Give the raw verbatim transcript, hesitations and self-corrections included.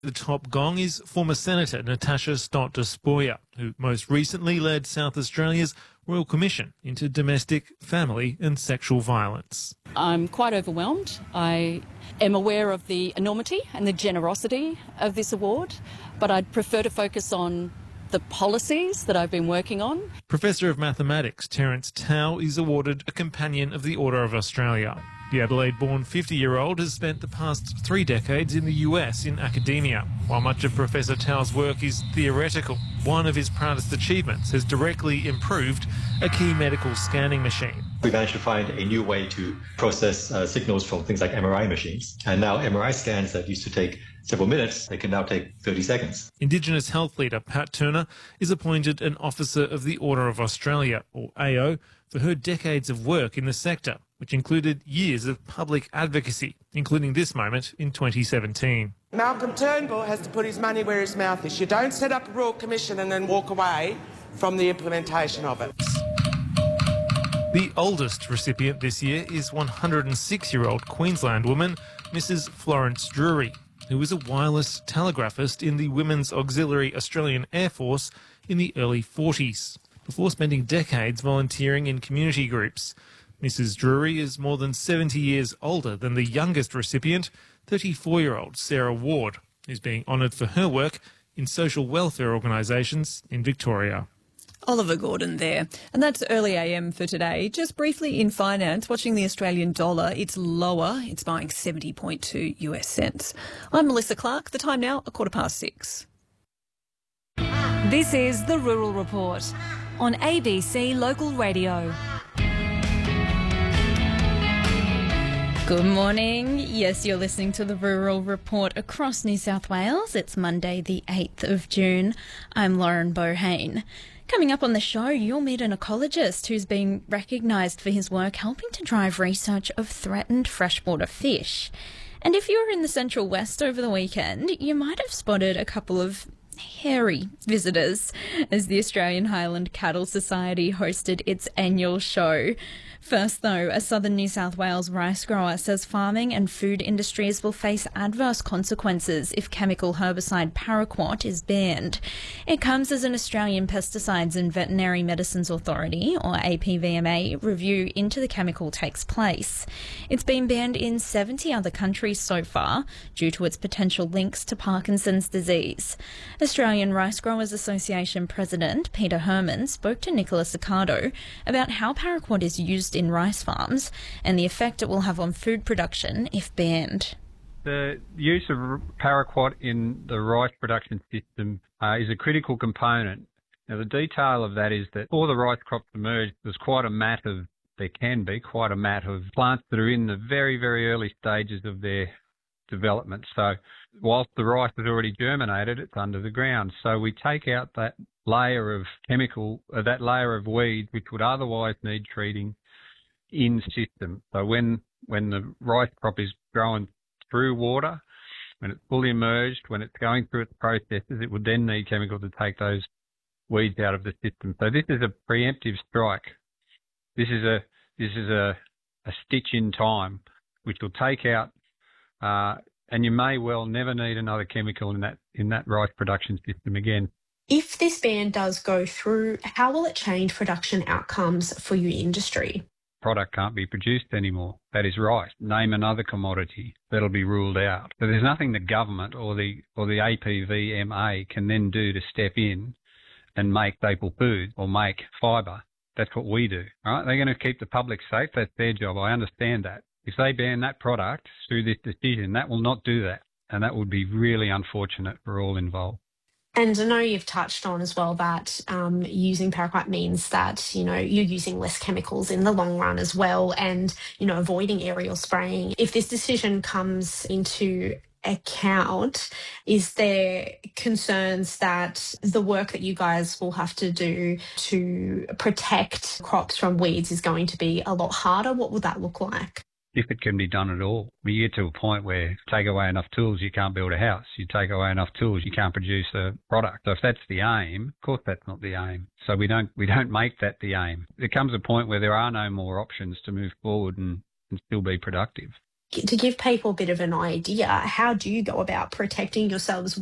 The top gong is former Senator Natasha Stott Despoja, who most recently led South Australia's Royal Commission into domestic, family and sexual violence. I'm quite overwhelmed. I am aware of the enormity and the generosity of this award, but I'd prefer to focus on the policies that I've been working on. Professor of Mathematics Terence Tao is awarded a Companion of the Order of Australia. The Adelaide-born fifty-year-old has spent the past three decades in the U S in academia. While much of Professor Tao's work is theoretical, one of his proudest achievements has directly improved a key medical scanning machine. We managed to find a new way to process uh, signals from things like M R I machines. And now M R I scans that used to take several minutes, they can now take thirty seconds. Indigenous health leader Pat Turner is appointed an Officer of the Order of Australia, or A O, for her decades of work in the sector, which included years of public advocacy, including this moment in twenty seventeen. Malcolm Turnbull has to put his money where his mouth is. You don't set up a Royal Commission and then walk away from the implementation of it. The oldest recipient this year is one hundred six-year-old Queensland woman, Missus Florence Drury, who was a wireless telegraphist in the Women's Auxiliary Australian Air Force in the early forties, before spending decades volunteering in community groups. Missus Drury is more than seventy years older than the youngest recipient, thirty-four-year-old Sarah Ward, who's being honoured for her work in social welfare organisations in Victoria. Oliver Gordon there. And that's Early A M for today. Just briefly in finance, watching the Australian dollar, it's lower. It's buying seventy point two US cents. I'm Melissa Clark. The time now, a quarter past six. This is The Rural Report on A B C Local Radio. Good morning. Yes, you're listening to the Rural Report across New South Wales. It's Monday the eighth of June. I'm Lauren Bohane. Coming up on the show, you'll meet an ecologist who's been recognised for his work helping to drive research of threatened freshwater fish. And if you were in the Central West over the weekend, you might have spotted a couple of hairy visitors as the Australian Highland Cattle Society hosted its annual show. First, though, a southern New South Wales rice grower says farming and food industries will face adverse consequences if chemical herbicide paraquat is banned. It comes as an Australian Pesticides and Veterinary Medicines Authority, or A P V M A, review into the chemical takes place. It's been banned in seventy other countries so far due to its potential links to Parkinson's disease. Australian Rice Growers Association President Peter Herman spoke to Nicholas Accardo about how paraquat is used in rice farms and the effect it will have on food production if banned. The use of paraquat in the rice production system uh, is a critical component. Now, the detail of that is that before the rice crops emerge, there's quite a mat of, there can be quite a mat of plants that are in the very, very early stages of their development. So whilst the rice has already germinated, it's under the ground. So we take out that layer of chemical, uh, that layer of weed, which would otherwise need treating in system. So when when the rice crop is growing through water, when it's fully emerged, when it's going through its processes, it would then need chemical to take those weeds out of the system. So this is a preemptive strike. This is a this is a, a stitch in time, which will take out, uh, and you may well never need another chemical in that in that rice production system again. If this ban does go through, how will it change production outcomes for your industry? Product can't be produced anymore. That is right. Name another commodity that'll be ruled out. So there's nothing the government or the or the A P V M A can then do to step in and make staple food or make fibre. That's what we do. All right? They're going to keep the public safe. That's their job. I understand that. If they ban that product through this decision, that will not do that. And that would be really unfortunate for all involved. And I know you've touched on as well that um, using paraquat means that, you know, you're using less chemicals in the long run as well and, you know, avoiding aerial spraying. If this decision comes into account, is there concerns that the work that you guys will have to do to protect crops from weeds is going to be a lot harder? What would that look like? If it can be done at all. You get to a point where you take away enough tools, you can't build a house. You take away enough tools, you can't produce a product. So if that's the aim, of course that's not the aim. So we don't we don't make that the aim. There comes a point where there are no more options to move forward and, and still be productive. to give people a bit of an idea, how do you go about protecting yourselves